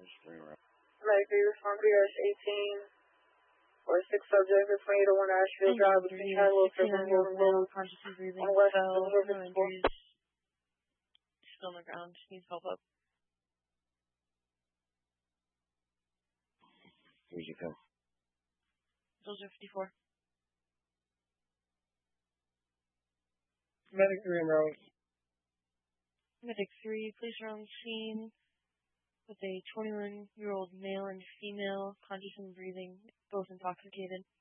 Like, you respond to BRS 18 or 6 subjects between the 1 Ashfield Drive between Shiloh, 15-year-old male, consciously breathing, fell, no injuries, still on the ground, needs help up. Where'd you come? Those are 54. Medic 3 en route. Medic 3, police are on the scene with a 21-year-old male and female, conscious and breathing, both intoxicated.